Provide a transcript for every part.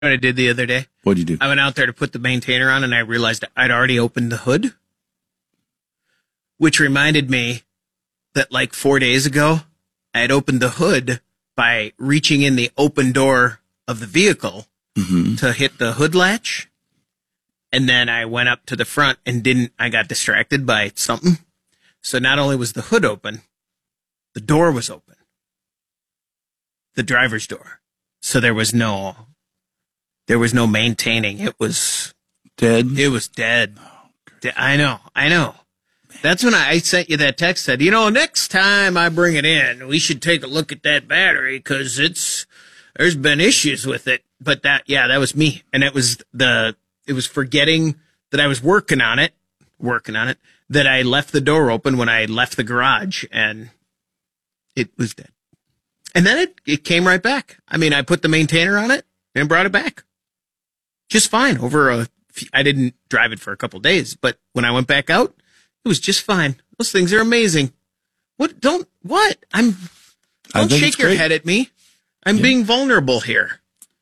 what I did the other day? What'd you do? I went out there to put the maintainer on, and I realized I'd already opened the hood, which reminded me that like 4 days ago, I had opened the hood by reaching in the open door of the vehicle to hit the hood latch. And then I went up to the front and I got distracted by something. So not only was the hood open, the door was open. The driver's door. So there was no maintaining. It was dead. It was dead. I know. That's when I sent you that text, said, next time I bring it in, we should take a look at that battery because there's been issues with it. But that was me. And it was forgetting that I was working on it, that I left the door open when I left the garage and it was dead. And then it came right back. I mean, I put the maintainer on it and brought it back just fine I didn't drive it for a couple of days, but when I went back out, it was just fine. Those things are amazing. Don't shake your head at me. I'm being vulnerable here.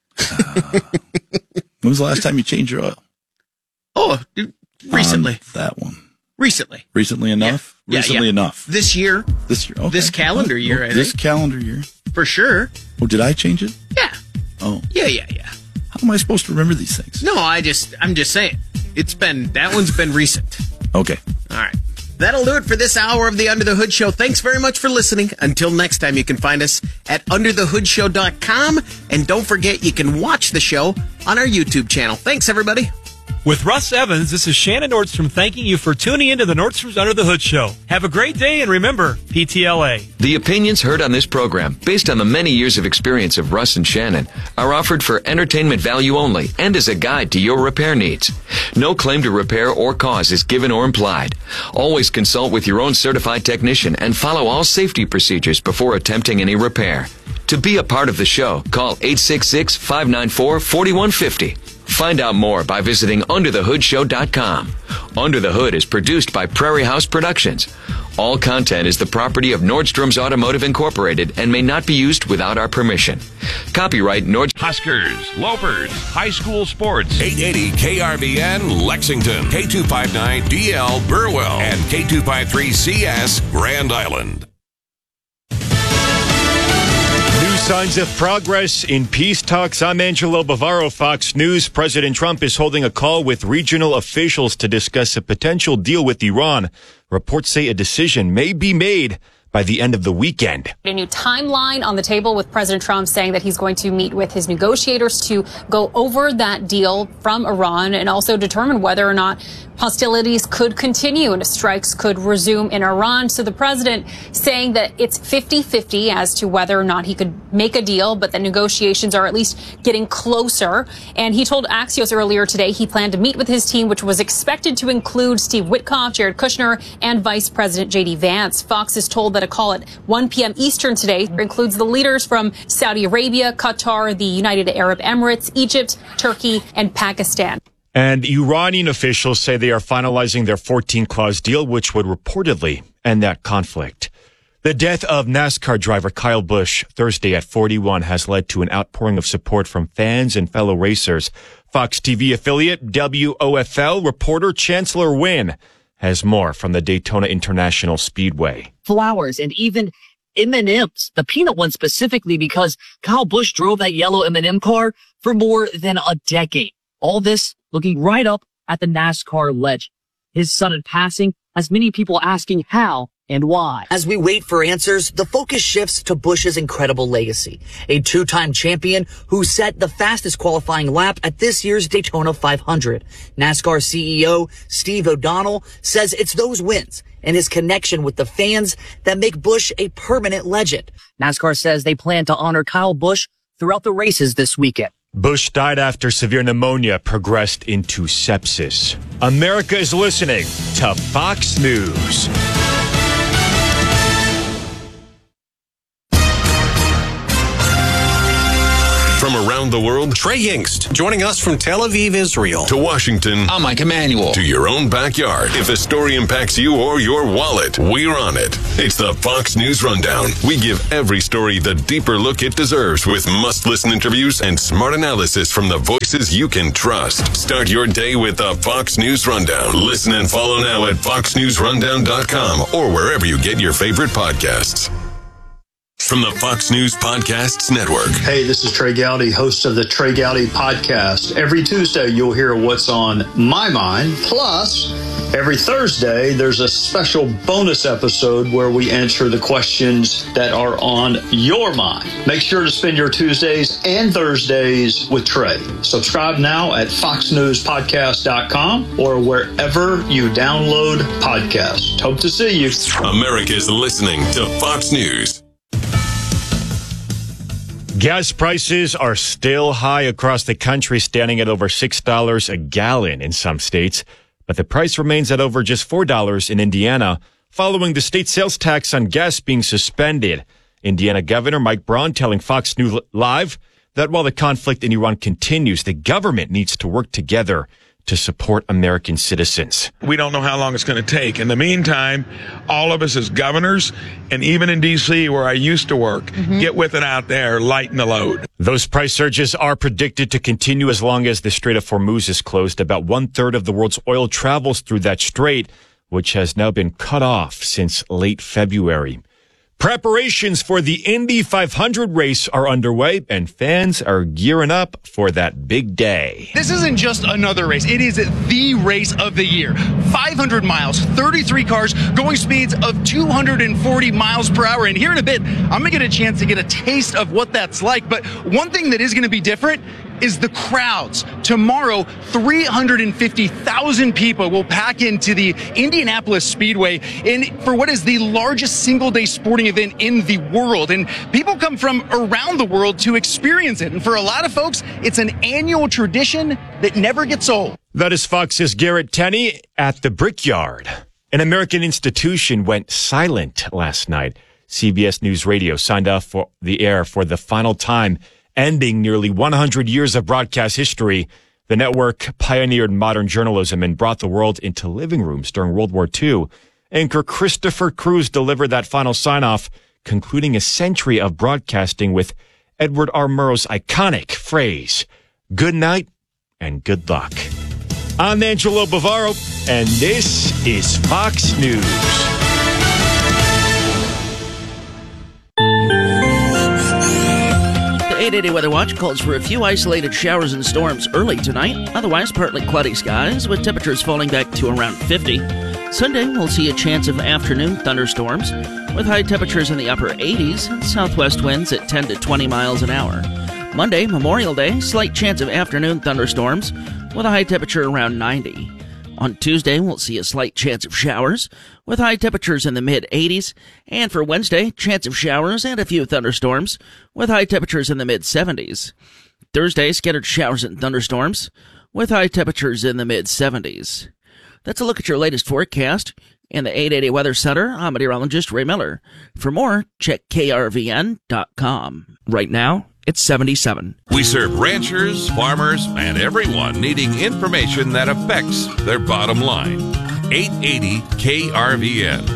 When was the last time you changed your oil? Oh, recently. That one. Recently. Recently enough? Yeah. Recently enough. This year. Okay. This calendar year, I think. This calendar year. For sure. Oh, did I change it? Yeah. Oh. Yeah. How am I supposed to remember these things? No, I'm just saying. That one's been recent. Okay. All right. That'll do it for this hour of the Under the Hood Show. Thanks very much for listening. Until next time, you can find us at underthehoodshow.com. And don't forget, you can watch the show on our YouTube channel. Thanks, everybody. With Russ Evans, this is Shannon Nordstrom thanking you for tuning into the Nordstrom's Under the Hood Show. Have a great day, and remember, PTLA. The opinions heard on this program, based on the many years of experience of Russ and Shannon, are offered for entertainment value only and as a guide to your repair needs. No claim to repair or cause is given or implied. Always consult with your own certified technician and follow all safety procedures before attempting any repair. To be a part of the show, call 866-594-4150. Find out more by visiting underthehoodshow.com. Under the Hood is produced by Prairie House Productions. All content is the property of Nordstrom's Automotive Incorporated and may not be used without our permission. Copyright Nordstrom. Huskers, Lopers, high school sports. 880 KRVN Lexington, K259DL Burwell, and K253CS Grand Island. Signs of progress in peace talks. I'm Angelo Bavaro, Fox News. President Trump is holding a call with regional officials to discuss a potential deal with Iran. Reports say a decision may be made by the end of the weekend. A new timeline on the table with President Trump saying that he's going to meet with his negotiators to go over that deal from Iran and also determine whether or not hostilities could continue and strikes could resume in Iran. So the president saying that it's 50-50 as to whether or not he could make a deal, but the negotiations are at least getting closer. And he told Axios earlier today he planned to meet with his team, which was expected to include Steve Witkoff, Jared Kushner, and Vice President J.D. Vance. Fox is told that a call at 1 p.m. Eastern today includes the leaders from Saudi Arabia, Qatar, the United Arab Emirates, Egypt, Turkey, and Pakistan. And Iranian officials say they are finalizing their 14-clause deal, which would reportedly end that conflict. The death of NASCAR driver Kyle Busch Thursday at 41 has led to an outpouring of support from fans and fellow racers. Fox TV affiliate WOFL reporter Chancellor Wynn has more from the Daytona International Speedway. Flowers and even M&Ms, the peanut one specifically, because Kyle Busch drove that yellow M&M car for more than a decade. All this looking right up at the NASCAR legend. His sudden passing has many people asking how and why. As we wait for answers, the focus shifts to Busch's incredible legacy. A two-time champion who set the fastest qualifying lap at this year's Daytona 500. NASCAR CEO Steve O'Donnell says it's those wins and his connection with the fans that make Busch a permanent legend. NASCAR says they plan to honor Kyle Busch throughout the races this weekend. Busch died after severe pneumonia progressed into sepsis. America is listening to Fox News. From from around the world. Trey Yingst, joining us from Tel Aviv, Israel. To Washington. I'm Mike Emanuel. To your own backyard. If a story impacts you or your wallet, we're on it. It's the Fox News Rundown. We give every story the deeper look it deserves with must-listen interviews and smart analysis from the voices you can trust. Start your day with the Fox News Rundown. Listen and follow now at foxnewsrundown.com or wherever you get your favorite podcasts. From the Fox News Podcasts Network. Hey, this is Trey Gowdy, host of the Trey Gowdy Podcast. Every Tuesday, you'll hear what's on my mind. Plus, every Thursday, there's a special bonus episode where we answer the questions that are on your mind. Make sure to spend your Tuesdays and Thursdays with Trey. Subscribe now at foxnewspodcast.com or wherever you download podcasts. Hope to see you. America's listening to Fox News. Gas prices are still high across the country, standing at over $6 a gallon in some states. But the price remains at over just $4 in Indiana, following the state sales tax on gas being suspended. Indiana Governor Mike Braun telling Fox News Live that while the conflict in Iran continues, the government needs to work together to support American citizens. We don't know how long it's going to take. In the meantime, all of us as governors, and even in D.C. where I used to work, get with it out there, lighten the load. Those price surges are predicted to continue as long as the Strait of Hormuz is closed. About 1/3 of the world's oil travels through that strait, which has now been cut off since late February. Preparations for the Indy 500 race are underway, and fans are gearing up for that big day. This isn't just another race. It is the race of the year. 500 miles, 33 cars, going speeds of 240 miles per hour. And here in a bit, I'm going to get a chance to get a taste of what that's like. But one thing that is going to be different is the crowds. Tomorrow, 350,000 people will pack into the Indianapolis Speedway for what is the largest single-day sporting event in the world. And people come from around the world to experience it. And for a lot of folks, it's an annual tradition that never gets old. That is Fox's Garrett Tenney at the Brickyard. An American institution went silent last night. CBS News Radio signed off for the air for the final time, ending nearly 100 years of broadcast history. The network pioneered modern journalism and brought the world into living rooms during World War II. Anchor Christopher Cruz delivered that final sign-off, concluding a century of broadcasting with Edward R. Murrow's iconic phrase, "Good night and good luck." I'm Angelo Bavaro, and this is Fox News. The 880 Weather Watch calls for a few isolated showers and storms early tonight. Otherwise, partly cloudy skies with temperatures falling back to around 50. Sunday, we'll see a chance of afternoon thunderstorms with high temperatures in the upper 80s and southwest winds at 10 to 20 miles an hour. Monday, Memorial Day, slight chance of afternoon thunderstorms with a high temperature around 90. On Tuesday, we'll see a slight chance of showers with high temperatures in the mid-80s. And for Wednesday, chance of showers and a few thunderstorms with high temperatures in the mid-70s. Thursday, scattered showers and thunderstorms with high temperatures in the mid-70s. That's a look at your latest forecast. In the 880 Weather Center, I'm meteorologist Ray Miller. For more, check krvn.com. Right now, it's 77. We serve ranchers, farmers, and everyone needing information that affects their bottom line. 880 KRVN.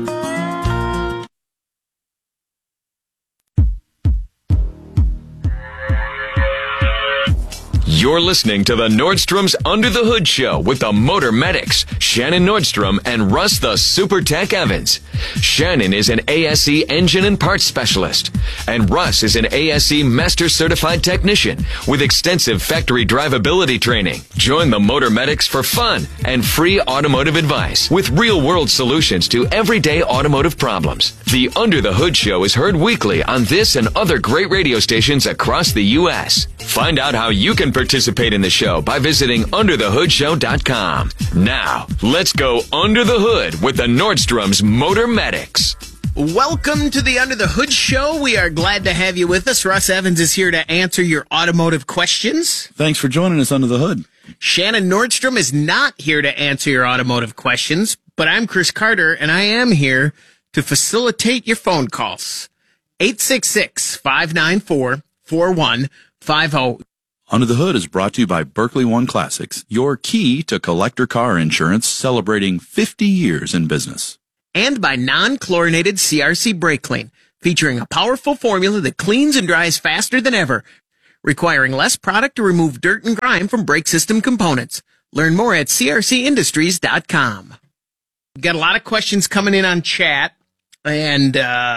You're listening to the Nordstrom's Under the Hood Show with the Motor Medics, Shannon Nordstrom and Russ the Super Tech Evans. Shannon is an ASE engine and parts specialist, and Russ is an ASE Master Certified Technician with extensive factory drivability training. Join the Motor Medics for fun and free automotive advice with real-world solutions to everyday automotive problems. The Under the Hood Show is heard weekly on this and other great radio stations across the U.S. Find out how you can participate in the show by visiting underthehoodshow.com. Now, let's go under the hood with the Nordstrom's Motor Medics. Welcome to the Under the Hood Show. We are glad to have you with us. Russ Evans is here to answer your automotive questions. Thanks for joining us under the hood. Shannon Nordstrom is not here to answer your automotive questions, but I'm Chris Carter, and I am here to facilitate your phone calls. 866-594-4145. Under the Hood is brought to you by Berkeley One Classics, your key to collector car insurance, celebrating 50 years in business. And by non-chlorinated CRC Brake Clean, featuring a powerful formula that cleans and dries faster than ever, requiring less product to remove dirt and grime from brake system components. Learn more at crcindustries.com. We've got a lot of questions coming in on chat, and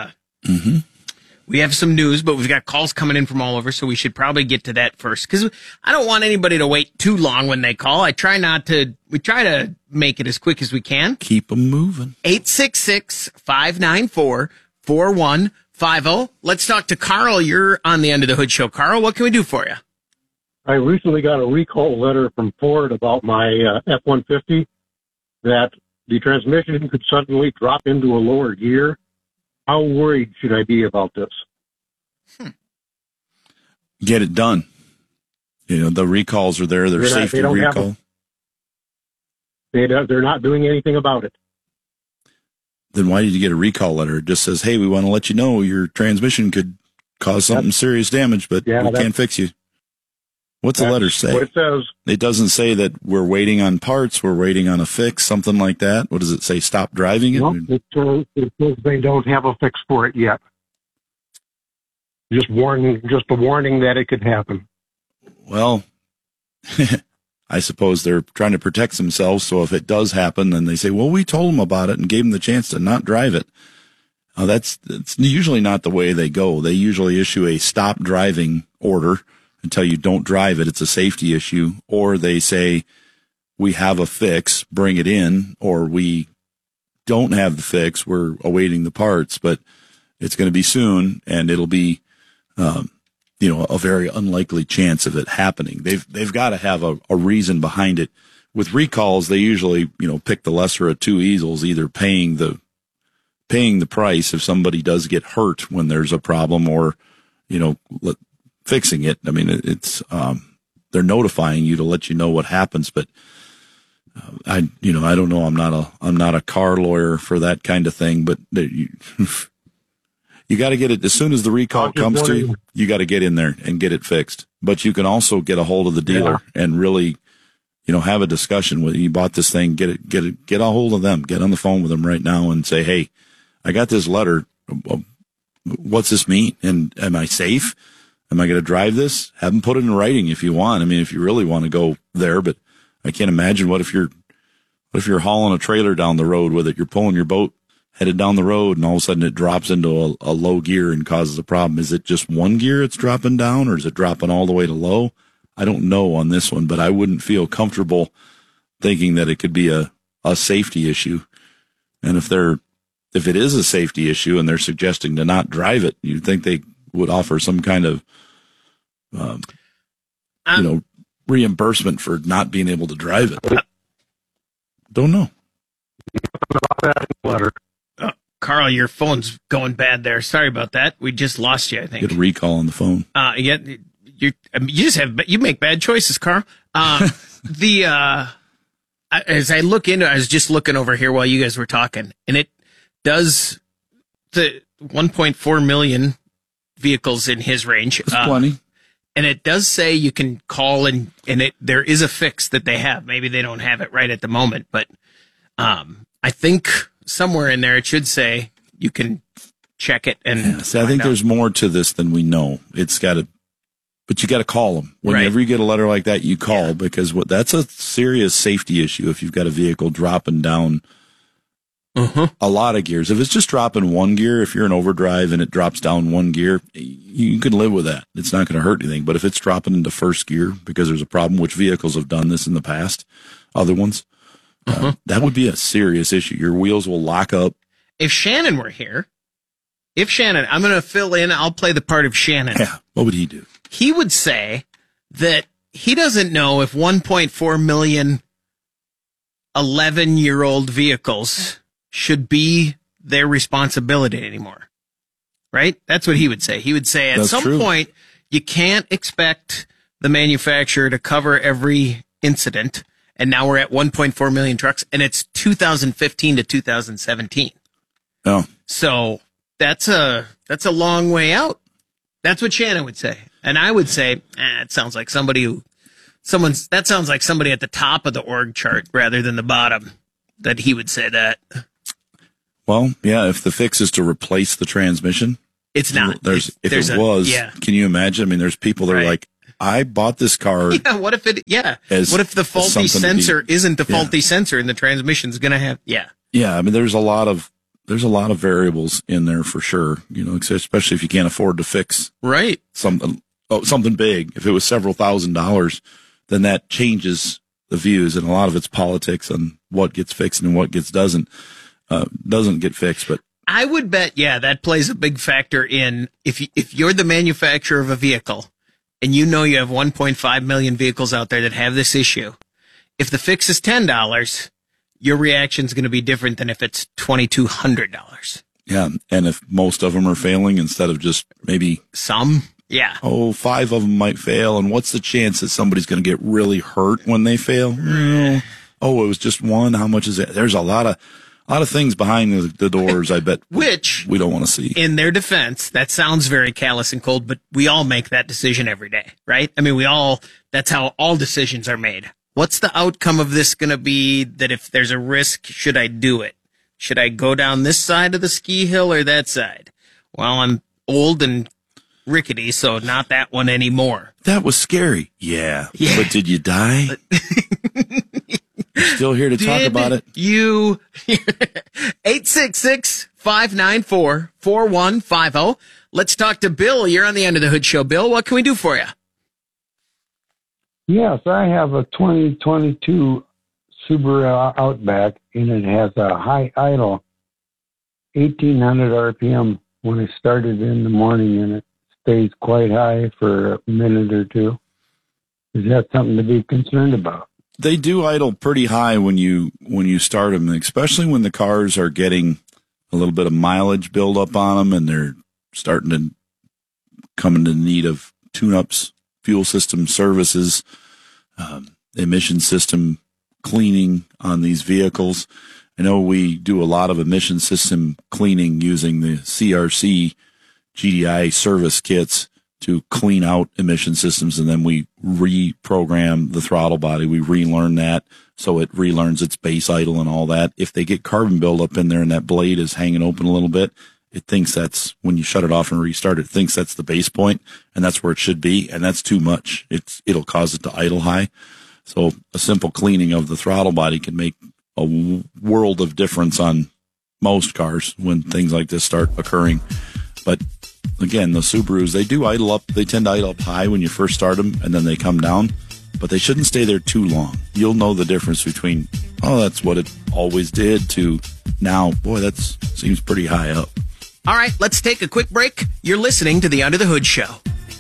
we have some news, but we've got calls coming in from all over, so we should probably get to that first, because I don't want anybody to wait too long when they call. We try to make it as quick as we can. Keep them moving. 866-594-4150. Let's talk to Carl. You're on the End of the Hood Show. Carl, what can we do for you? I recently got a recall letter from Ford about my F-150 that the transmission could suddenly drop into a lower gear. How worried should I be about this? Get it done. The recalls are there. They're safety recall. They're not doing anything about it. Then why did you get a recall letter? It just says, hey, we want to let you know your transmission could cause something serious damage, but we can't fix you. What's the letter say? What it says. It doesn't say that we're waiting on parts, we're waiting on a fix, something like that. What does it say? Stop driving it? No, it says they don't have a fix for it yet. Just a warning that it could happen. Well, I suppose they're trying to protect themselves, so if it does happen, then they say, well, we told them about it and gave them the chance to not drive it. That's usually not the way they go. They usually issue a stop driving order and tell you don't drive it. It's a safety issue. Or they say, we have a fix, bring it in, or we don't have the fix, we're awaiting the parts, but it's going to be soon, and it'll be, a very unlikely chance of it happening. They've got to have a reason behind it. With recalls, they usually, pick the lesser of two evils, either paying the price if somebody does get hurt when there's a problem, or, fixing it. I mean, it's, they're notifying you to let you know what happens, but, I don't know. I'm not a car lawyer for that kind of thing, but you got to get it as soon as the recall comes to you. You got to get in there and get it fixed, but you can also get a hold of the dealer and really, have a discussion with you bought this thing, get a hold of them, get on the phone with them right now and say, hey, I got this letter. What's this mean? And am I safe? Am I going to drive this? Have them put it in writing if you want. I mean, if you really want to go there, but I can't imagine what if you're hauling a trailer down the road with it, you're pulling your boat headed down the road and all of a sudden it drops into a low gear and causes a problem. Is it just one gear it's dropping down, or is it dropping all the way to low? I don't know on this one, but I wouldn't feel comfortable thinking that it could be a safety issue. And if it is a safety issue and they're suggesting to not drive it, you'd think they would offer some kind of, reimbursement for not being able to drive it. Don't know. Carl, your phone's going bad there. Sorry about that. We just lost you, I think. Get a recall on the phone. You make bad choices, Carl. As I look into it, I was just looking over here while you guys were talking, and it does the 1.4 million vehicles in his range. That's plenty. And it does say you can call and there is a fix that they have. Maybe they don't have it right at the moment, but I think somewhere in there it should say you can check it and I think there's more to this than we know. But you got to call them. Whenever you get a letter like that, you call because that's a serious safety issue if you've got a vehicle dropping down a lot of gears. If it's just dropping one gear, if you're in overdrive and it drops down one gear, you can live with that. It's not going to hurt anything. But if it's dropping into first gear because there's a problem, which vehicles have done this in the past, other ones, that would be a serious issue. Your wheels will lock up. If Shannon were here, I'm going to fill in, I'll play the part of Shannon. Yeah, what would he do? He would say that he doesn't know if 1.4 million 11-year-old vehicles should be their responsibility anymore. Right? That's what he would say. He would say at some point, you can't expect the manufacturer to cover every incident. And now we're at 1.4 million trucks, and it's 2015 to 2017. Oh. So that's a long way out. That's what Shannon would say. And I would say, it sounds like that sounds like somebody at the top of the org chart rather than the bottom, that he would say that. Well, yeah, if the fix is to replace the transmission, it's not. Can you imagine? I mean, there's people that are like, I bought this car. Yeah, what if the faulty sensor isn't the faulty sensor and the transmission's going to have, Yeah, I mean, there's a lot of variables in there for sure, especially if you can't afford to fix something big. If it was several $1,000s, then that changes the views, and a lot of it's politics on what gets fixed and what doesn't get fixed. But I would bet, that plays a big factor in if you're the manufacturer of a vehicle and you know you have 1.5 million vehicles out there that have this issue. If the fix is $10, your reaction is going to be different than if it's $2,200. Yeah, and if most of them are failing instead of just maybe some, 5 of them might fail, and what's the chance that somebody's going to get really hurt when they fail? Oh, it was just one. How much is it? There's a lot of things behind the doors, I bet, which we don't want to see. In their defense, that sounds very callous and cold, but we all make that decision every day, right? I mean, that's how all decisions are made. What's the outcome of this going to be? That if there's a risk, should I do it? Should I go down this side of the ski hill or that side? Well, I'm old and rickety, so not that one anymore. That was scary. Yeah. But did you die? You're still here to talk about it? 866-594-4150. Let's talk to Bill. You're on the End of the Hood Show. Bill, what can we do for you? Yes, I have a 2022 Subaru Outback, and it has a high idle, 1,800 RPM when I started in the morning, and it stays quite high for a minute or two. Is that something to be concerned about? They do idle pretty high when you start them, especially when the cars are getting a little bit of mileage build up on them and they're starting to come into need of tune-ups, fuel system services, emission system cleaning on these vehicles. I know we do a lot of emission system cleaning using the CRC GDI service kits to clean out emission systems, and then we reprogram the throttle body. We relearn that so it relearns its base idle and all that. If they get carbon buildup in there and that blade is hanging open a little bit, it thinks that's, when you shut it off and restart it, thinks that's the base point, and that's where it should be, and that's too much. It'll cause it to idle high. So a simple cleaning of the throttle body can make a world of difference on most cars when things like this start occurring. But again, the Subarus, they do idle up. They tend to idle up high when you first start them, and then they come down. But they shouldn't stay there too long. You'll know the difference between, that's what it always did, to now, boy, that seems pretty high up. All right, let's take a quick break. You're listening to the Under the Hood Show.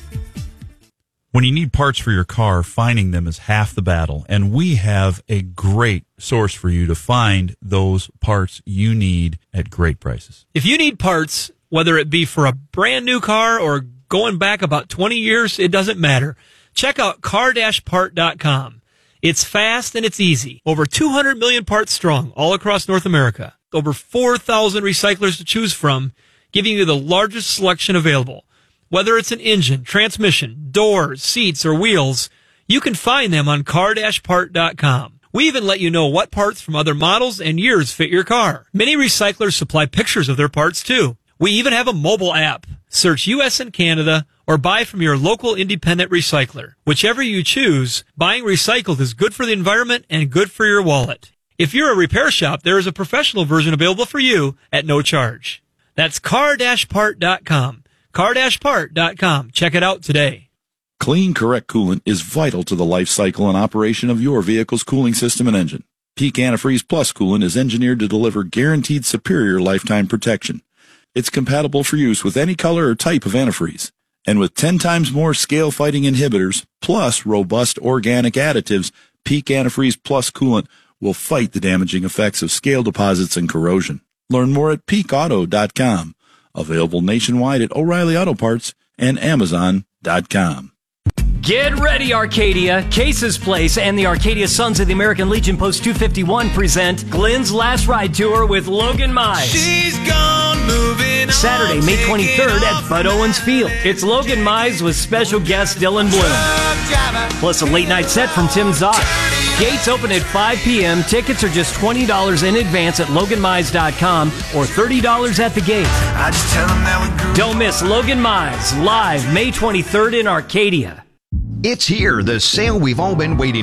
When you need parts for your car, finding them is half the battle, and we have a great source for you to find those parts you need at great prices. If you need parts, whether it be for a brand new car or going back about 20 years, it doesn't matter. Check out car-part.com. It's fast and it's easy. Over 200 million parts strong all across North America. Over 4,000 recyclers to choose from, giving you the largest selection available. Whether it's an engine, transmission, doors, seats, or wheels, you can find them on car-part.com. We even let you know what parts from other models and years fit your car. Many recyclers supply pictures of their parts too. We even have a mobile app. Search U.S. and Canada or buy from your local independent recycler. Whichever you choose, buying recycled is good for the environment and good for your wallet. If you're a repair shop, there is a professional version available for you at no charge. That's car-part.com. car-part.com. Check it out today. Clean, correct coolant is vital to the life cycle and operation of your vehicle's cooling system and engine. Peak Antifreeze Plus coolant is engineered to deliver guaranteed superior lifetime protection. It's compatible for use with any color or type of antifreeze. And with 10 times more scale-fighting inhibitors, plus robust organic additives, Peak Antifreeze Plus coolant will fight the damaging effects of scale deposits and corrosion. Learn more at peakauto.com. Available nationwide at O'Reilly Auto Parts and Amazon.com. Get ready, Arcadia. Case's Place and the Arcadia Sons of the American Legion Post 251 present Glenn's Last Ride Tour with Logan Mize. She's gone moving Saturday, May 23rd at Bud Owens Field. It's Logan Mize with special guest Dylan Bloom. Plus a late night set from Tim Zock. Gates open at 5 p.m. Tickets are just $20 in advance at loganmize.com or $30 at the gate. Don't miss Logan Mize live May 23rd in Arcadia. It's here, the sale we've all been waiting